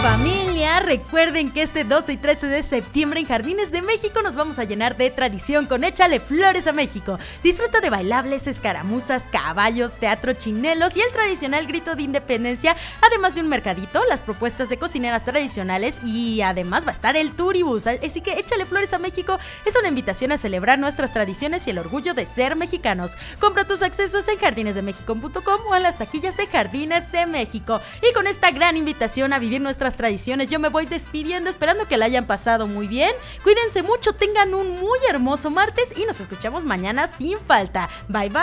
Familia, recuerden que este 12 y 13 de septiembre en Jardines de México nos vamos a llenar de tradición con Échale Flores a México. Disfruta de bailables, escaramuzas, caballos, teatro, chinelos y el tradicional grito de independencia, además de un mercadito, las propuestas de cocineras tradicionales y además va a estar el Turibus. Así que Échale Flores a México es una invitación a celebrar nuestras tradiciones y el orgullo de ser mexicanos. Compra tus accesos en jardinesdemexico.com o en las taquillas de Jardines de México. Y con esta gran invitación a vivir nuestras tradiciones, yo me voy despidiendo, esperando que la hayan pasado muy bien. Cuídense mucho, tengan un muy hermoso martes y nos escuchamos mañana sin falta. Bye bye.